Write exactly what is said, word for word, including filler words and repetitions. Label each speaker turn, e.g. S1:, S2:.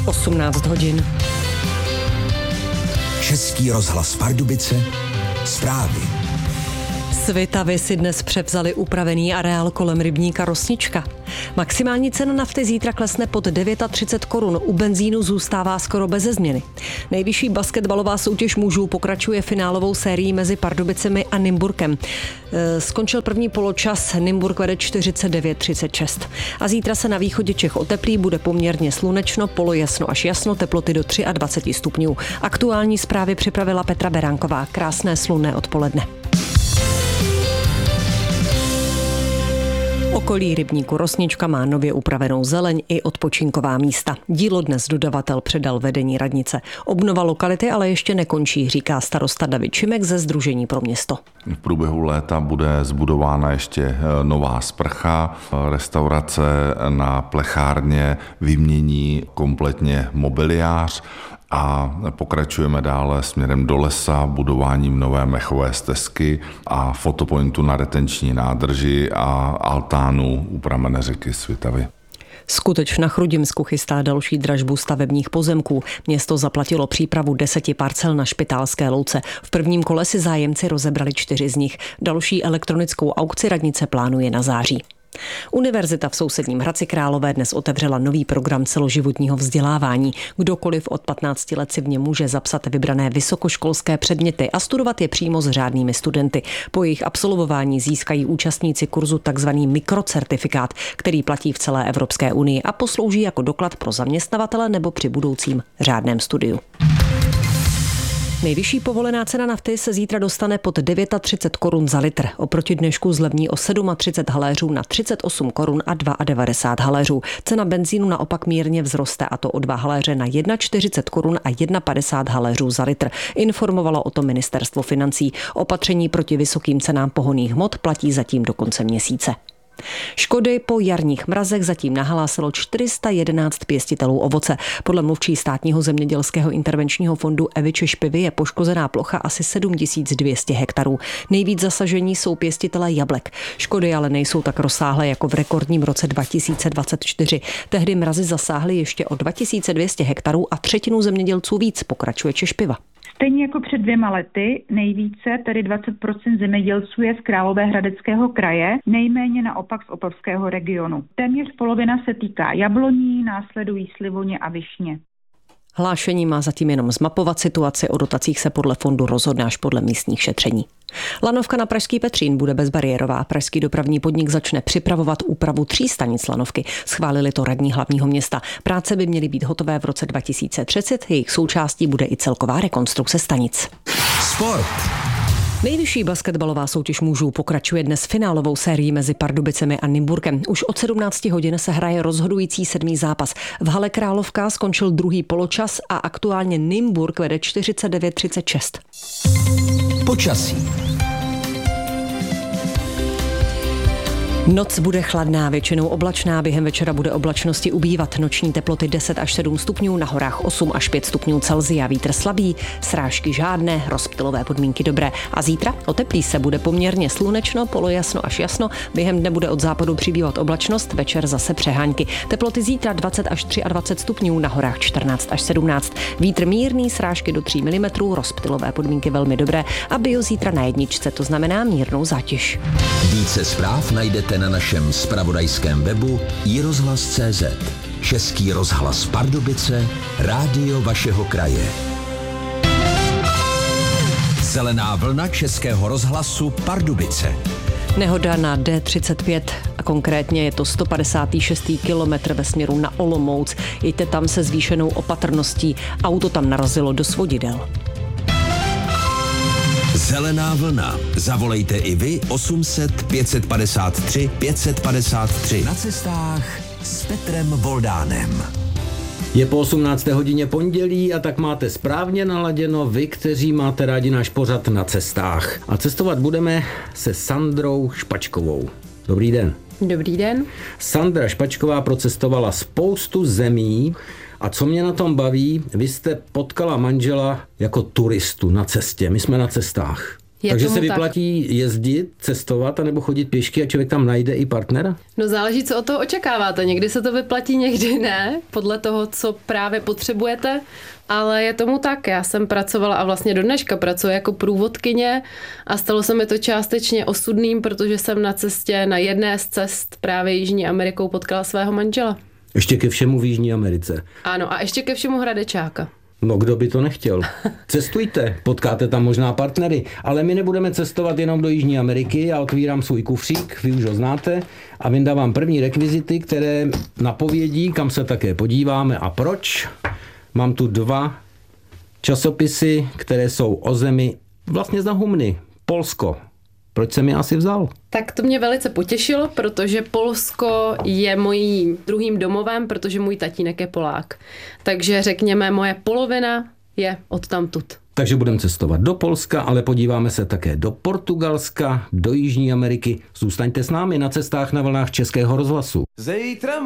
S1: osmnáct hodin.
S2: Český rozhlas Pardubice, zprávy.
S1: Svitavy si dnes převzali upravený areál kolem rybníka Rosnička. Maximální cena nafty zítra klesne pod třicet devět korun, u benzínu zůstává skoro beze změny. Nejvyšší basketbalová soutěž mužů pokračuje finálovou sérií mezi Pardubicemi a Nymburkem. Skončil první poločas, Nymburk vede čtyřicet devět třicet šest. A zítra se na východě Čech oteplí, bude poměrně slunečno, polojasno až jasno, teploty do dvacet tři stupňů. Aktuální zprávy připravila Petra Beránková. Krásné slunné odpoledne. Okolí rybníku Rosnička má nově upravenou zeleň i odpočinková místa. Dílo dnes dodavatel předal vedení radnice. Obnova lokality ale ještě nekončí, říká starosta David Šimek ze Sdružení pro město.
S3: V průběhu léta bude zbudována ještě nová sprcha, restaurace na plechárně vymění kompletně mobiliář a pokračujeme dále směrem do lesa budováním nové mechové stezky a fotopointu na retenční nádrži a altánu u pramene řeky Svitavy.
S1: Skuteč na Chrudimsku chystá další dražbu stavebních pozemků. Město zaplatilo přípravu deseti parcel na Špitálské louce. V prvním kole si zájemci rozebrali čtyři z nich. Další elektronickou aukci radnice plánuje na září. Univerzita v sousedním Hradci Králové dnes otevřela nový program celoživotního vzdělávání. Kdokoliv od patnácti let si v něm může zapsat vybrané vysokoškolské předměty a studovat je přímo s řádnými studenty. Po jejich absolvování získají účastníci kurzu takzvaný mikrocertifikát, který platí v celé Evropské unii a poslouží jako doklad pro zaměstnavatele nebo při budoucím řádném studiu. Nejvyšší povolená cena nafty se zítra dostane pod třicet devět korun za litr. Oproti dnešku zlevní o třicet sedm haléřů na třicet osm korun a devadesát dva haléřů. Cena benzínu naopak mírně vzroste, a to o dva haléře na čtyřicet jedna korun a padesát jedna haléřů za litr. Informovalo o tom ministerstvo financí. Opatření proti vysokým cenám pohonných hmot platí zatím do konce měsíce. Škody po jarních mrazech zatím nahlásilo čtyři sta jedenáct pěstitelů ovoce. Podle mluvčí Státního zemědělského intervenčního fondu Evy Češpivy je poškozená plocha asi sedm tisíc dvě stě hektarů. Nejvíc zasažení jsou pěstitelé jablek. Škody ale nejsou tak rozsáhlé jako v rekordním roce dva tisíce dvacet čtyři. Tehdy mrazy zasáhly ještě o dva tisíce dvě stě hektarů a třetinu zemědělců víc, pokračuje Češpiva.
S4: Stejně jako před dvěma lety, nejvíce, tedy dvacet procent zemědělců je z Královéhradeckého kraje, nejméně naopak z Opavského regionu. Téměř polovina se týká jabloní, následují slivoně a višně.
S1: Hlášení má zatím jenom zmapovat situaci, o dotacích se podle fondu rozhodne až podle místních šetření. Lanovka na Pražský Petřín bude bezbariérová. Pražský dopravní podnik začne připravovat úpravu tří stanic lanovky. Schválili to radní hlavního města. Práce by měly být hotové v roce dva tisíce třicet, jejich součástí bude i celková rekonstrukce stanic.
S2: Sport.
S1: Nejvyšší basketbalová soutěž mužů pokračuje dnes finálovou sérií mezi Pardubicemi a Nymburkem. Už od sedmnácti hodin se hraje rozhodující sedmý zápas. V hale Královka skončil druhý poločas a aktuálně Nymburk vede čtyřicet devět třicet šest.
S2: Počasí.
S1: Noc bude chladná, většinou oblačná, během večera bude oblačnosti ubývat. Noční teploty deset až sedm stupňů, na horách osm až pět stupňů Celsia, vítr slabý, srážky žádné, rozptylové podmínky dobré. A zítra oteplí se, bude poměrně slunečno, polojasno až jasno, během dne bude od západu přibývat oblačnost, večer zase přehánky. Teploty zítra dvacet až dvacet tři stupňů, na horách čtrnáct až sedmnáct. Vítr mírný, srážky do tří milimetrů, rozptylové podmínky velmi dobré a bio zítra na jedničce, to znamená mírnou zátěž.
S2: Více zpráv najdete na našem zpravodajském webu i rozhlas tečka cé zet. Český rozhlas Pardubice, rádio vašeho kraje. Zelená vlna Českého rozhlasu Pardubice.
S1: Nehoda na D třicet pět, a konkrétně je to sto padesátý šestý kilometr ve směru na Olomouc. Jeďte tam se zvýšenou opatrností, auto tam narazilo do svodidel.
S2: Zelená vlna. Zavolejte i vy osm set pět padesát tři pět padesát tři. Na cestách s Petrem Voldánem.
S5: Je po osmnácté hodině pondělí a tak máte správně naladěno vy, kteří máte rádi náš pořad Na cestách. A cestovat budeme se Sandrou Špačkovou. Dobrý den.
S6: Dobrý den.
S5: Sandra Špačková procestovala spoustu zemí a co mě na tom baví, vy jste potkala manžela jako turistu na cestě. My jsme na cestách.
S6: Je
S5: Takže se
S6: tomu
S5: vyplatí
S6: tak.
S5: jezdit, cestovat, anebo chodit pěšky a člověk tam najde i partnera?
S6: No záleží, co od toho očekáváte. Někdy se to vyplatí, někdy ne, podle toho, co právě potřebujete. Ale je tomu tak. Já jsem pracovala a vlastně do dneška pracuji jako průvodkyně a stalo se mi to částečně osudným, protože jsem na cestě, na jedné z cest právě Jižní Amerikou potkala svého manžela.
S5: Ještě ke všemu v Jižní Americe.
S6: Ano, a ještě ke všemu Hradečáka.
S5: No kdo by to nechtěl? Cestujte, potkáte tam možná partnery, ale my nebudeme cestovat jenom do Jižní Ameriky. Já otvírám svůj kufřík, vy už ho znáte, a vyndávám první rekvizity, které napovědí, kam se také podíváme a proč. Mám tu dva časopisy, které jsou o zemi vlastně za humny. Polsko. Proč jsem je asi vzal?
S6: Tak to mě velice potěšilo, protože Polsko je mojím druhým domovem, protože můj tatínek je Polák. Takže řekněme, moje polovina je odtamtud.
S5: Takže budeme cestovat do Polska, ale podíváme se také do Portugalska, do Jižní Ameriky. Zůstaňte s námi na cestách na vlnách Českého rozhlasu.
S7: Zítra